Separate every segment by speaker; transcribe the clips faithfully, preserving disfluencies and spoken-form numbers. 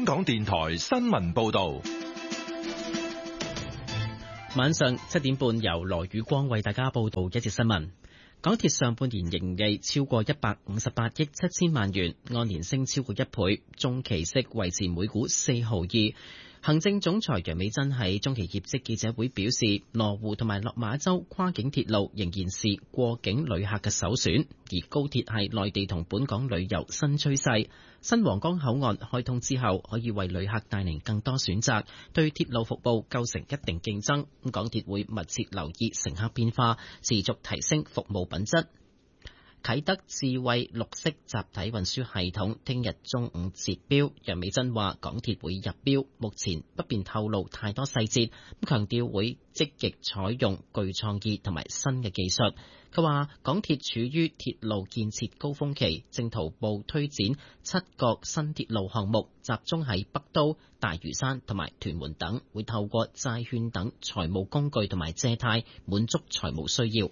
Speaker 1: 港電台新聞報道。
Speaker 2: 晚上七點半，由羅宇光為大家報道一節新聞。港鐵上半年盈利超過一百五十八億七千萬元，按年升超過一倍，中期息維持每股四毫二。行政總裁楊美珍喺中期業績記者會表示，羅湖同埋落馬洲跨境鐵路仍然是過境旅客嘅首選，而高鐵係內地同本港旅遊新趨勢。新皇崗口岸開通之後，可以為旅客帶嚟更多選擇，對鐵路服務構成一定競爭。港鐵會密切留意乘客變化，持續提升服務品質。啟德智慧綠色集體運輸系統聽日中午截標，楊美珍話港鐵會入標，目前不便透露太多細節，強調會積極採用具創意同埋新嘅技術。佢話港鐵處於鐵路建設高峰期，正徒步推展七個新鐵路項目，集中喺北都、大嶼山同埋屯門等，會透過債券等財務工具同埋借貸滿足財務需要。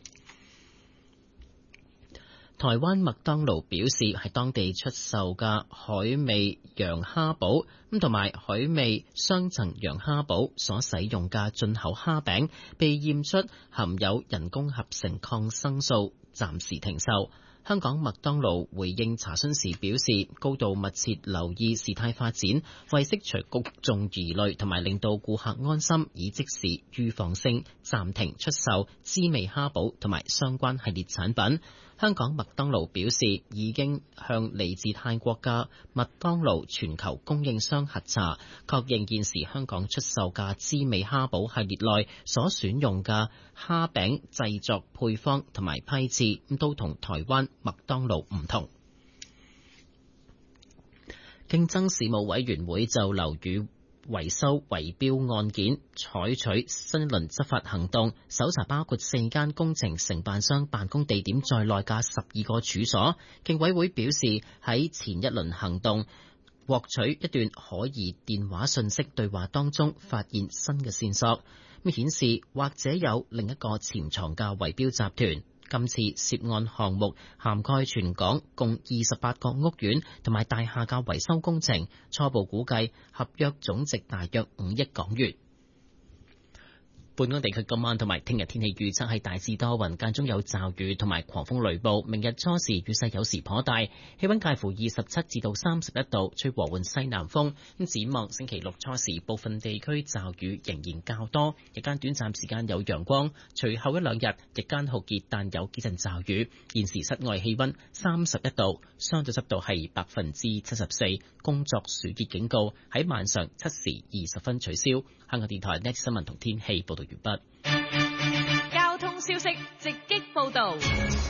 Speaker 2: 台灣麥當勞表示，喺當地出售嘅海味洋蝦堡咁同埋海味雙層洋蝦堡所使用嘅進口蝦餅被驗出含有人工合成抗生素，暫時停售。香港麥當勞回應查詢時表示，高度密切留意事態發展，為釋除公眾疑慮同埋令到顧客安心，以即時預防性暫停出售滋味蝦堡同埋相關系列產品。香港麥當勞表示，已經向嚟自泰國嘅麥當勞全球供應商核查，確認現時香港出售嘅滋味蝦堡系列內所選用嘅蝦餅製作配方同埋批次都同台灣麥當勞唔同。競爭事務委員會就樓宇維修圍標案件採取新一輪執法行動，搜查包括四間工程承辦商辦公地點在內嘅十二個處所。競委會表示，喺前一輪行動獲取一段可疑電話訊息對話當中，發現新嘅線索，咁顯示或者有另一個潛藏嘅圍標集團。今次涉案項目涵蓋全港共二十八個屋苑同埋大廈嘅維修工程，初步估計合約總值大約五億港元。本港地區今晚同埋聽日天氣預測係大致多雲，間中有驟雨同埋狂風雷暴。明日初時雨勢有時頗大，氣溫介乎二十七至到三十一度，吹和緩西南風。咁展望星期六初時，部分地區驟雨仍然較多，日間短暫時間有陽光。隨後一兩日日間酷熱，但有幾陣驟雨。現時室外氣溫三十一度，相對濕度係百分之七十四。工作暑熱警告喺晚上七時二十分取消。香港電台 Next 新聞同天氣報道完畢。
Speaker 3: 交通消息直擊報道。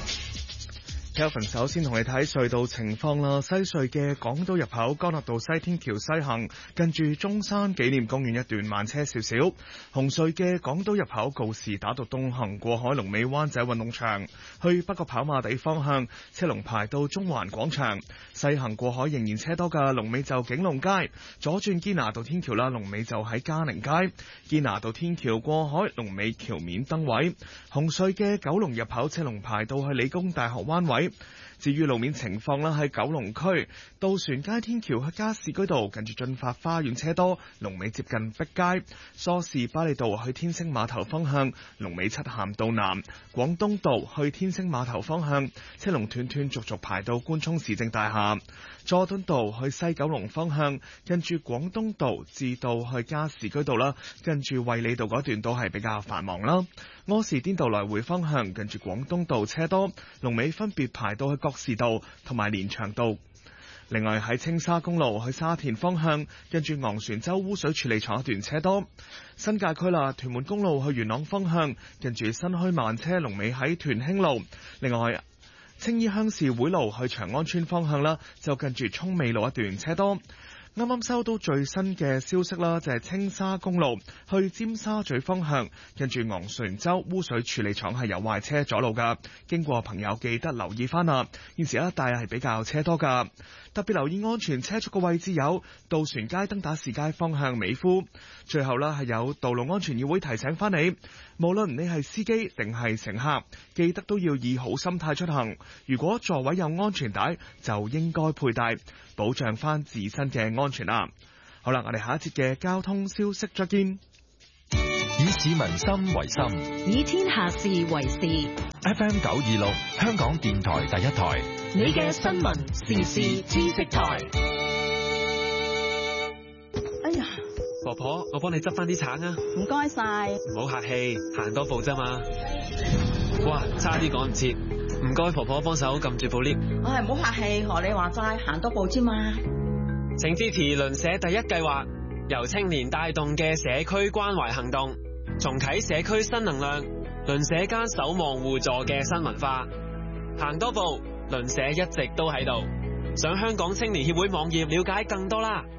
Speaker 4: Kelvin 首先同你睇隧道情況啦。西隧嘅港島入口干諾道西天橋西行，近住中山紀念公園一段慢車少少。紅隧嘅港島入口告士打道東行過海龍尾灣仔運動場，去北角跑馬地方向車龍排到中環廣場。西行過海仍然車多嘅龍尾就景隆街，左轉堅拿道天橋啦，龍尾就喺嘉寧街。堅拿道天橋過海龍尾橋面燈位。紅隧嘅九龍入口車龍排到去理工大學灣位。至於路面情況啦，喺九龍區渡船街天橋去加士居道近住駿發花園車多，龍尾接近碧街。梳士巴利道去天星碼頭方向，龍尾漆咸道南。廣東道去天星碼頭方向，車龍斷斷續續排到官涌市政大廈。佐敦道去西九龍方向，近住廣東道至到去加士居道啦，近住衛理道嗰段都係比較繁忙啦。柯士甸道來回方向，近住廣東道車多，龍尾分別排到去覺士道同埋連翔道。另外喺青沙公路去沙田方向，近住昂船洲污水處理廠一段車多。新界區啦，屯門公路去元朗方向，近住新墟慢車，龍尾喺屯興路。另外青衣鄉事會路去長安村方向啦，就近住涌尾路一段車多。啱啱收到最新嘅消息啦，就係青沙公路去尖沙咀方向，近住昂船洲污水處理廠係有壞車阻路噶，經過朋友記得留意翻啦。現時一帶係比較車多噶，特別留意安全車速嘅位置有渡船街登打士街方向美孚。最後啦，係有道路安全議會提醒翻你，無論你係司機定係乘客，記得都要以好心態出行。如果座位有安全帶，就應該佩戴，保障翻自身嘅安全啦。 好啦，我哋下一節嘅交通消息再見。
Speaker 1: 以市民心為心，
Speaker 3: 以天下事為事。
Speaker 1: F M 九二六，香港電台第一台，
Speaker 3: 你嘅新聞時事知識台。
Speaker 5: 哎呀，
Speaker 6: 婆婆，我幫你執翻啲橙啊！
Speaker 5: 唔該晒，
Speaker 6: 唔好客氣，行多步啫嘛。哇，差啲趕唔切，唔該婆婆幫手撳住部 lift。
Speaker 5: 唉，唔好客氣，學你話齋，行多步啫嘛。
Speaker 6: 請支持鄰舍第一計劃，由青年帶動嘅社區關懷行動，重啟社區新能量，鄰舍間守望互助嘅新文化。行多步，鄰舍一直都喺度。上香港青年協會網頁了解更多啦。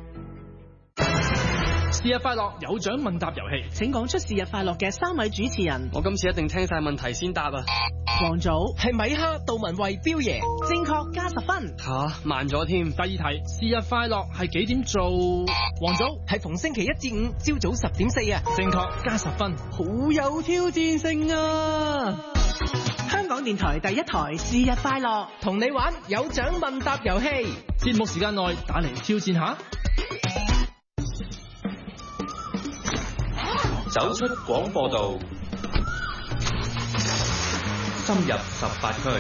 Speaker 7: 是日快樂有獎問答遊戲，
Speaker 8: 請講出是日快樂嘅三位主持人。
Speaker 6: 我今次一定聽晒問題先答啊！
Speaker 8: 黃祖
Speaker 7: 係米哈、杜文慧、彪爺，
Speaker 8: 正確加十分。
Speaker 6: 吓，慢咗添。
Speaker 7: 第二題，是日快樂係幾點做？黃祖係逢星期一至五朝早十點四啊，正確加十分。好有挑戰性啊！
Speaker 8: 香港電台第一台是日快樂，
Speaker 7: 同你玩有獎問答遊戲，節目時間內打嚟挑戰下。
Speaker 9: 走出廣播道，深入十八區，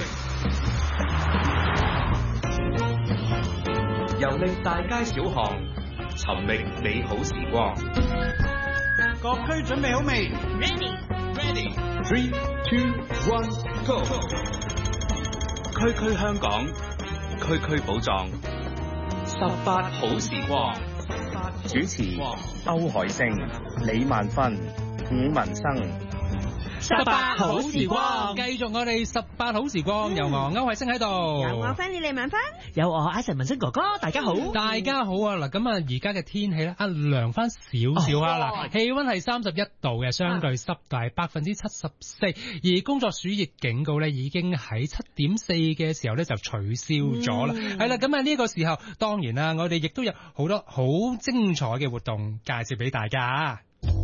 Speaker 9: 遊歷大街小巷，尋覓美好時光。
Speaker 10: 各區準備好未
Speaker 3: ？Ready,
Speaker 9: ready. Three, two, one, go. 區區香港，區區寶藏，十八好時光。主持歐海星、李萬芬、伍文生。
Speaker 7: 十八好時光，繼續我哋十八好時光，由我歐慧星喺度，
Speaker 5: 有我 Fanny 李萬芬，
Speaker 8: 有我 Ivan 文星哥哥，大家好，
Speaker 7: 大家好啊！嗱，咁啊，而家嘅天氣咧，啊涼翻少少啊，嗱，氣溫係三十一度嘅，相對濕度係百分之七十四，而工作暑熱警告咧已經喺七點四嘅時候咧就取消咗啦。係啦，咁啊呢個時候，當然啦，我哋亦都有好多好精彩嘅活動介紹俾大家。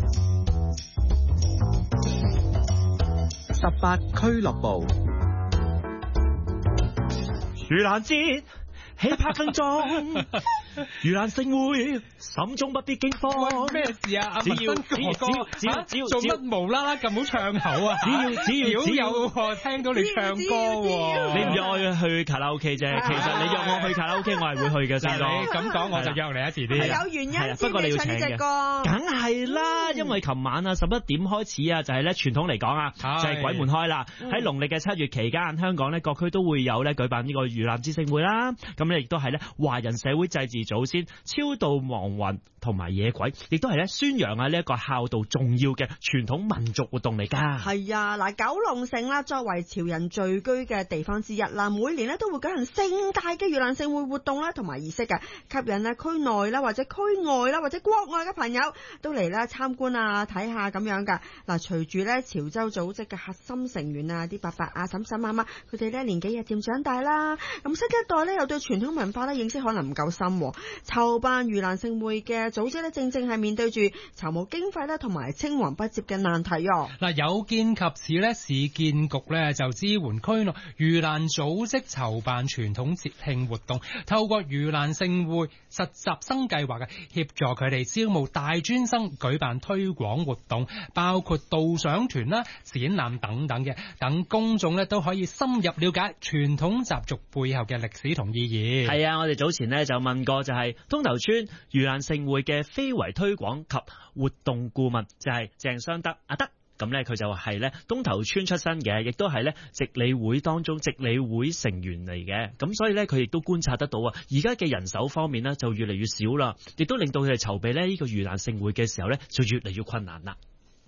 Speaker 9: 十八俱樂部，
Speaker 11: 盂蘭節起拍分鐘，盂蘭勝會心中不必驚慌。
Speaker 7: 咩事啊？
Speaker 11: 只要只要只要只要只要
Speaker 7: 做乜無啦啦咁好唱口啊？
Speaker 11: 只要只要只要
Speaker 7: 有聽到你唱歌喎，
Speaker 11: 你唔約我去卡拉 OK 啫。其實你約我去卡拉 OK，我係會去嘅。先講
Speaker 7: 咁講，我就約你一遲啲。
Speaker 5: 係有原因，
Speaker 11: 不過你要請嘅。梗係啦，因為琴晚啊十一點開始啊，就係咧傳統嚟講啊，就係鬼門開啦。喺農曆嘅七月期間，香港咧各區都會有咧舉辦呢個盂蘭節盛會啦。咁咧亦都係咧華人社會祭祀祖先、超度亡魂同埋野鬼，亦都係咧宣揚啊呢一個孝道重要嘅傳統民族活動嚟㗎。
Speaker 5: 係啊，嗱，九龍城啦，作為潮人聚居嘅地方之一啦，每年咧都會舉行盛大嘅盂蘭盛會活動啦，同埋儀式嘅，吸引咧區內啦或者區外啦或者國外嘅朋友都嚟咧參觀啊睇下咁樣㗎。嗱，隨住咧潮州組織嘅核心成員啊，啲伯伯啊、嬸嬸媽媽，佢哋咧年紀日漸長大啦，咁新一代咧又對傳統文化咧認識可能唔夠深，籌辦盂蘭盛會嘅組織咧正正係面對住籌募經費咧同埋青黃不接嘅難題喎。
Speaker 7: 嗱，有見及此咧，市建局咧就支援區內盂蘭組織籌辦傳統節慶活動，透過盂蘭盛會實習生計劃嘅協助佢哋招募大專生，舉辦推廣活動，包括導賞團啦、展覽等等嘅，等公眾咧都可以深入了解傳統習俗背後嘅歷史同意義。
Speaker 11: 係啊，我哋早前呢就問過，就係東頭村盂蘭盛會嘅非遺推廣及活動顧問，就係鄭雙德阿德。咁咧佢就係咧東頭村出身嘅，亦都係咧直理會當中直理會成員嚟嘅。咁所以咧佢亦都觀察得到啊，而家嘅人手方面呢就越嚟越少啦，亦都令到佢哋籌備咧呢個盂蘭盛會嘅時候咧就越嚟越困難啦。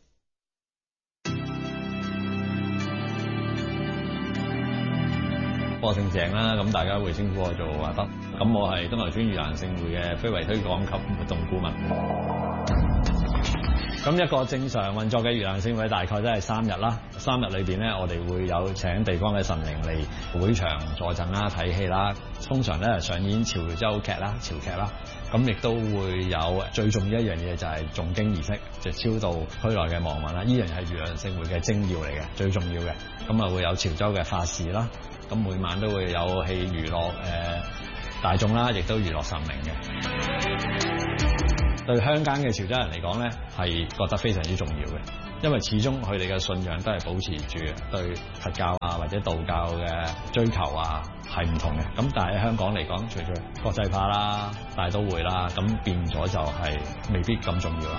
Speaker 12: 我姓鄭啦，咁大家會稱呼我做阿德。咁我係東頭村盂蘭盛會嘅非遺推廣及活動顧問。咁一個正常運作嘅盂蘭盛會大概都係三日啦。三日裏邊咧，我哋會有請地方嘅神靈嚟會場坐鎮啦、睇戲啦。通常咧係上演潮州劇啦、潮劇啦。咁亦都會有最重要一樣嘢就係誦經儀式，就超度區內嘅亡魂啦。呢樣係盂蘭盛會嘅精要嚟嘅，最重要嘅。咁啊會有潮州嘅法事啦。咁每晚都會有戲娛樂誒大眾啦，亦都娛樂神明嘅。 對鄉間嘅潮州人嚟講咧，係覺得非常之重要嘅，因為始終佢哋嘅信仰都係保持住對佛教啊或者道教嘅追求啊係唔同嘅。咁但係喺香港嚟講，隨住國際化啦、大都會啦，咁變咗就係未必咁重要啦。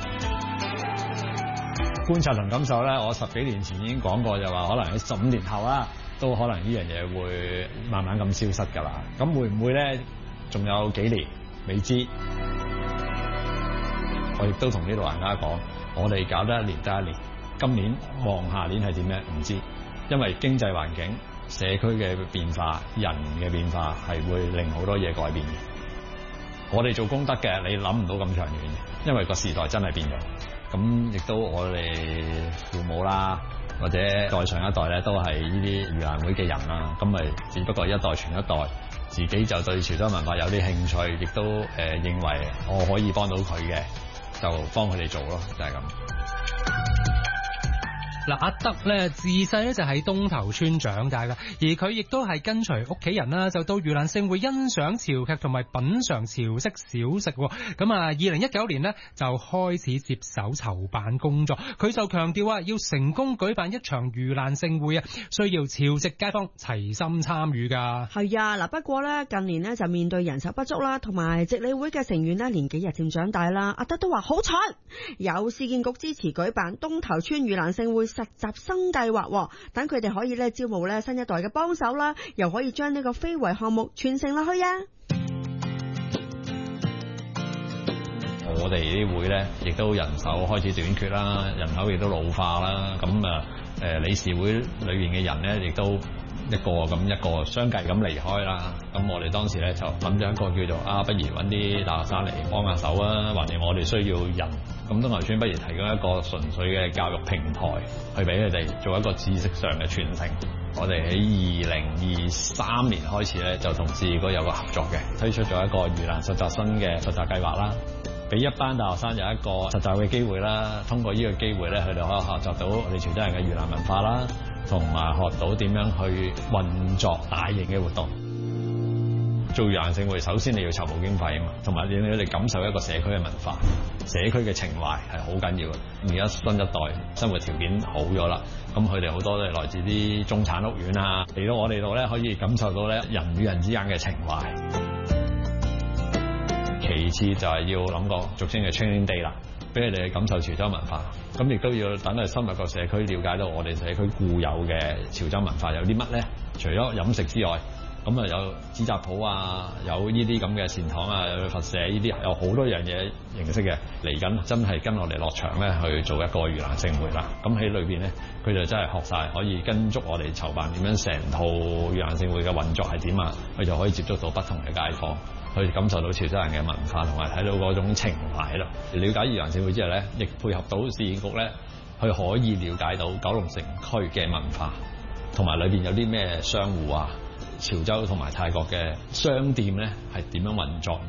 Speaker 12: 觀察同感受咧，我十幾年前已經講過，就話可能喺十五年後啦，都可能呢樣嘢會慢慢咁消失㗎啦。咁會唔會咧？仲有幾年未知。我亦都同啲老人家講，我哋搞得一年得一年，今年望下年係點樣唔知，因為經濟環境、社區嘅變化、人嘅變化係會令好多嘢改變嘅。我哋做功德嘅，你諗唔到咁長遠嘅，因為個時代真係變咗。咁亦都我哋父母啦，或者再上一代咧，都係呢啲盂蘭會嘅人啦。咁咪只不過一代傳一代，自己就對潮州文化有啲興趣，亦都誒、呃、認為我可以幫到佢嘅，就幫佢哋做咯，就係咁。
Speaker 7: 嗱，阿德咧自細咧就喺東頭村長大噶，而佢亦都係跟隨屋企人啦，就到盂蘭勝會欣賞潮劇同埋品嚐潮式小食。咁啊，二零一九年呢，就開始接手籌辦工作。佢就強調啊，要成功舉辦一場盂蘭勝會啊，需要潮籍街坊齊心參與㗎。
Speaker 5: 係啊，嗱不過咧近年呢，就面對人手不足啦，同埋值理會嘅成員呢，年紀日漸長大啦。阿德都話好彩有市建局支持舉辦東頭村盂蘭勝會實習生計劃，等佢哋可以咧招募咧新一代嘅幫手啦，又可以將呢個非遺項目傳承落去啊！
Speaker 12: 我哋啲會咧，亦都人手開始短缺啦，人口亦都老化啦，咁啊誒理事會裏邊嘅人咧，亦都一個咁一個相繼咁離開啦。咁我哋當時咧就諗咗一個叫做啊，不如揾啲大學生嚟幫下手啊，或者我哋需要人。咁東頭村不如提供一個純粹嘅教育平台，去俾佢哋做一個知識上嘅傳承。我哋喺二零二三年開始咧，就同市建局有個合作嘅，推出咗一個盂蘭實習生嘅實習計劃啦，俾一班大學生有一個實習嘅機會啦。通過呢個機會咧，佢哋可以學習到我哋潮州人嘅盂蘭文化啦，同埋學到點樣去運作大型嘅活動。做盂蘭勝會，首先你要籌募經費啊嘛，同埋你你哋感受一個社區嘅文化、社區嘅情懷係好緊要嘅。而家新一代生活條件好咗啦，咁佢哋好多都係來自啲中產屋苑啊，嚟到我哋度咧可以感受到咧人與人之間嘅情懷。其次就係要諗個俗稱嘅 training day 啦，俾佢哋去感受潮州文化。咁亦都要等佢深入個社區，了解到我哋社區固有嘅潮州文化有啲乜咧？除咗飲食之外，咁啊有紙紮鋪啊，有呢啲咁嘅善堂啊，有佛社呢啲，有好多樣嘢認識嘅。嚟緊真係跟我哋落場咧去做一個盂蘭勝會啦。咁喺裏邊咧，佢就真係學晒，可以跟足我哋籌辦點樣成套盂蘭勝會嘅運作係點啊，佢就可以接觸到不同嘅街坊，去感受到潮州人嘅文化，同埋睇到嗰種情懷喺度。了解盂蘭勝會之後咧，亦配合到市建局咧，佢可以了解到九龍城區嘅文化，同埋裏邊有啲咩商戶啊。潮州同埋泰國嘅商店咧係點樣運作？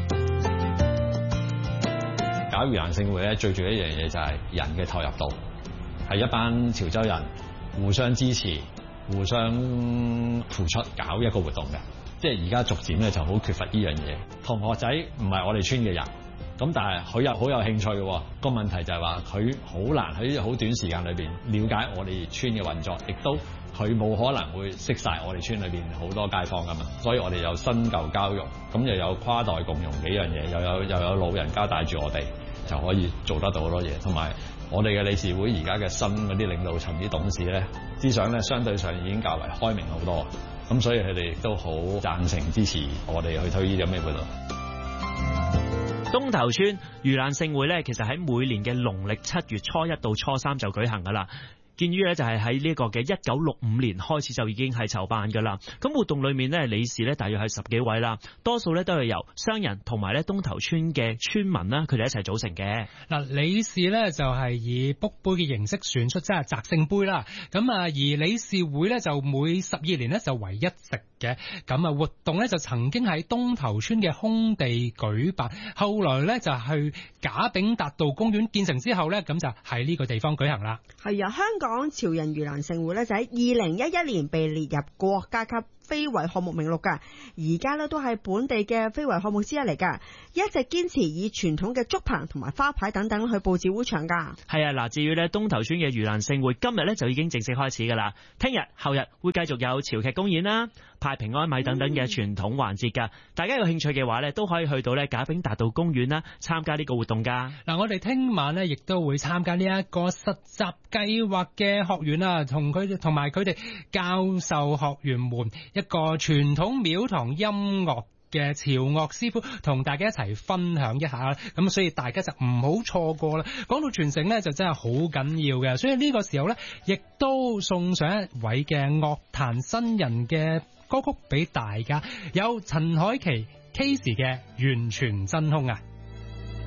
Speaker 12: 搞盂蘭勝會咧，最重要一樣嘢就係人嘅投入度，係一班潮州人互相支持、互相付出搞一個活動嘅。即係而家逐漸咧就好缺乏呢樣嘢。同學仔唔係我哋村嘅人，咁但係佢又好有興趣嘅。個問題就係話佢好難喺好短時間裏邊了解我哋村嘅運作，亦都佢冇可能會識晒我哋村裏邊好多街坊噶嘛。所以我哋有新舊交融，咁又有跨代共融幾樣嘢，又有又有老人家帶住我哋，就可以做得到好多嘢。同埋我哋嘅理事會而家嘅新嗰啲領導層啲董事咧，思想咧相對上已經較為開明好多，咁所以佢哋亦都好贊成支持我哋去推呢啲咁嘅活動。
Speaker 11: 東頭村盂蘭勝會咧，其實喺每年嘅農曆七月初一到初三就舉行噶啦。見於咧就係喺呢個嘅一九六五年開始就已經係籌辦噶啦。咁活動裏面咧，理事咧大約係十幾位啦，多數咧都係由商人同埋咧東頭村嘅村民啦，佢哋一齊組成嘅。嗱，
Speaker 7: 理事咧就係以卜杯嘅形式選出，即係擲聖杯啦。咁啊，而理事會咧就每十二年咧就為一席嘅。咁啊，活動咧就曾經喺東頭村嘅空地舉辦，後來咧就去賈炳達道公園建成之後咧，咁就喺呢個地方舉行啦。
Speaker 5: 係啊，香港潮人盂蘭勝會咧就喺二零一一年被列入國家級非遺項目名錄㗎，而家咧都係本地嘅非遺項目之一嚟㗎，一直堅持以傳統嘅竹棚同埋花牌等等去佈置會場㗎。
Speaker 11: 係啊，嗱，至於咧東頭村嘅盂蘭勝會，今日咧就已經正式開始㗎啦，聽日後日會繼續有潮劇公演啦、派平安米等等嘅傳統環節㗎。嗯、大家有興趣嘅話咧，都可以去到咧賈炳達道公園啦，參加呢個活動㗎。
Speaker 7: 嗱，我哋聽晚咧亦都會參加呢一個實習計劃嘅學員啊，同佢哋同埋佢哋教授學員們一個傳統廟堂音樂嘅潮樂師傅，同大家一齊分享一下啦。咁所以大家就唔好錯過啦。講到傳承咧，就真係好緊要嘅。所以呢個時候咧，亦都送上一位嘅樂壇新人嘅歌曲俾大家，有陳凱琪 Case 嘅完全真空啊。